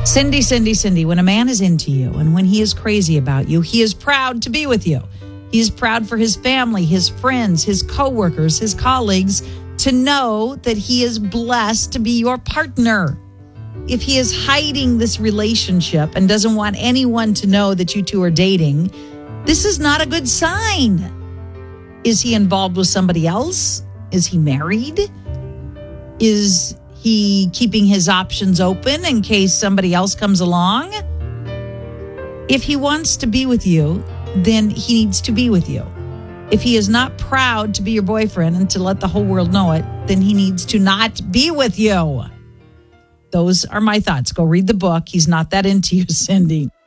Cindy, when a man is into you and when he is crazy about you, he is proud to be with you. He is proud for his family, his friends, his coworkers, his colleagues to know that he is blessed to be your partner. If he is hiding this relationship and doesn't want anyone to know that you two are dating, this is not a good sign. Is he involved with somebody else? Is he married? Is he keeping his options open in case somebody else comes along? If he wants to be with you, then he needs to be with you. If he is not proud to be your boyfriend and to let the whole world know it, then he needs to not be with you. Those are my thoughts. Go read the book. He's not that into you, Cindy.